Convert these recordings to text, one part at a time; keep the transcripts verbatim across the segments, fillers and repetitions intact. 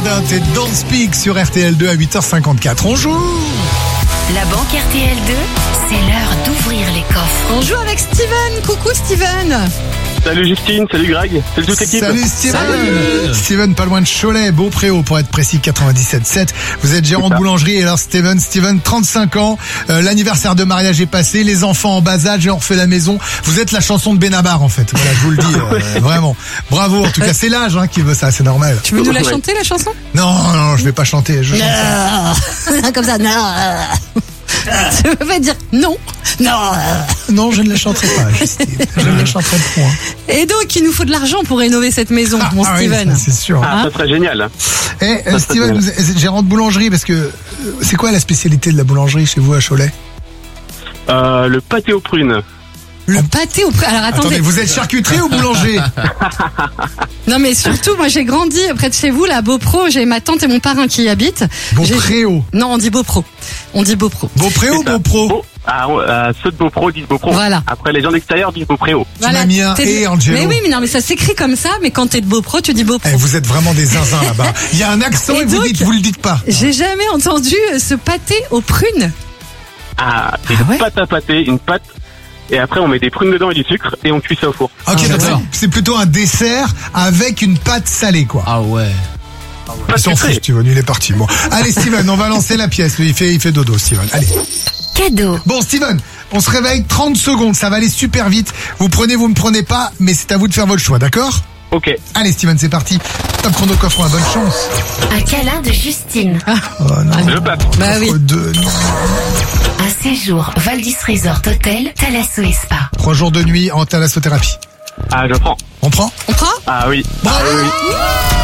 Ardent et Don't Speak sur R T L deux à huit heures cinquante-quatre. On joue. La banque R T L deux, c'est l'heure d'ouvrir les coffres. On joue avec Steven. Coucou Steven. Salut Justine, salut Greg, salut toute l'équipe. Salut Steven. Salut. Steven, pas loin de Cholet, Beaupréau pour être précis, quatre-vingt-dix-sept sept. Vous êtes gérant de boulangerie et alors Steven, Steven, trente-cinq ans, euh, l'anniversaire de mariage est passé, les enfants en bas âge et on refait la maison. Vous êtes la chanson de Benabar en fait. Voilà, je vous le dis, euh, vraiment. Bravo, en tout cas c'est l'âge hein, qui veut ça, c'est normal. Tu veux nous la Ouais. chanter la chanson? Non, non, je vais pas chanter. Je chante pas. Comme ça, non. Tu veux dire non? Non. Non, je ne la chanterai pas, Justine. Je ne la chanterai point. Et donc, il nous faut de l'argent pour rénover cette maison, mon Ah oui, Steven. ça, c'est sûr. Ah, ça serait génial. Eh, euh, Ça, Steven, ça, vous êtes gérant de boulangerie parce que euh, c'est quoi la spécialité de la boulangerie chez vous à Cholet? Euh, le pâté aux prunes. Le pâté au pré... Alors attendez. Attendez, vous êtes charcuterie ou boulanger? Non mais surtout, moi j'ai grandi près de chez vous, là, à Beaupro. J'ai ma tante et mon parrain qui y habitent. J'ai- Beaupréau. Non, on dit Beaupro. On dit Beaupro. Beaupréau ou C'est ça. Beaupro? Beau- ah, ouais, euh, ceux de Beaupro disent Beaupro. Voilà. Après, les gens d'extérieur disent Beaupréau. m'as mis un t'es- et, Angelo. Mais oui, mais non, mais ça s'écrit comme ça. Mais quand t'es de Beaupro, tu dis Beaupro. Eh, vous êtes vraiment des zinzins là-bas. Il y a un accent et, Et vous donc- dites, vous le dites pas. J'ai jamais entendu euh, ce pâté aux prunes. Ah, c'est Ah une ouais pâte à pâté, une pâte. Et après, on met des prunes dedans et du sucre et on cuit ça au four. Ok, donc j'adore. c'est- c'est plutôt un dessert avec une pâte salée, quoi. Ah ouais. Pas Il s'en sucré. fout, Steven, il est parti. Bon. Allez, Steven, on va lancer la pièce. Il fait, il fait dodo, Steven. Allez. Cadeau. Bon, Steven, on se réveille trente secondes. Ça va aller super vite. Vous prenez, vous me prenez pas, mais c'est à vous de faire votre choix, d'accord? Ok. Allez, Steven, c'est parti. Top chrono coffre, bonne chance. Un câlin de Justine. Oh non. Je passe. Bah oui. Coffre deux, non. Un séjour Valdis Resort Hotel, Thalasso et Spa. Trois jours de nuit en thalassothérapie. Ah, je prends. On prend? On prend? Ah oui. Bravo. Ah oui, oui.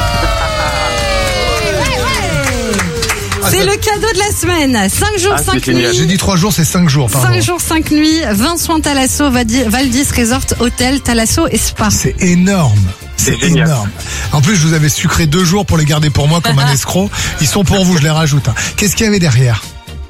C'est le cadeau de la semaine. cinq jours, Ah, c'est cinq génial. J'ai nuits. dit trois jours, c'est cinq jours, pardon. cinq jours, cinq nuits. vingt soins Thalasso, Vadi- Valdis Resort Hotel, Thalasso et Spa. C'est énorme. C'est C'est génial. énorme. En plus, je vous avais sucré deux jours pour les garder pour moi comme un escroc. Ils sont pour vous, je les rajoute. hein. Qu'est-ce qu'il y avait derrière?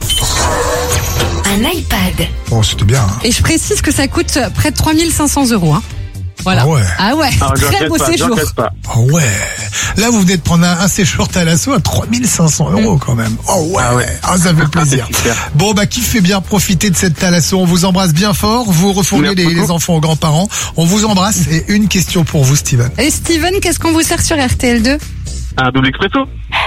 Un iPad. Bon, c'était bien. hein. Et je précise que ça coûte près de trois mille cinq cents euros. Hein. Voilà. Ah ouais. Ah ouais. Ah, je Très regrette beau pas, je séjour. regrette pas. Oh ouais. Là, vous venez de prendre un, un séjour Thalasso à trois mille cinq cents euros quand même. Oh ouais. Ah ouais. Ah, ça fait plaisir. C'est super. Bon, bah, qui fait bien profiter de cette Thalasso? On vous embrasse bien fort. Vous refournez Merci les, les beaucoup. enfants aux grands-parents. On vous embrasse. Et une question pour vous, Steven. Et Steven, qu'est-ce qu'on vous sert sur R T L deux? Un double expresso.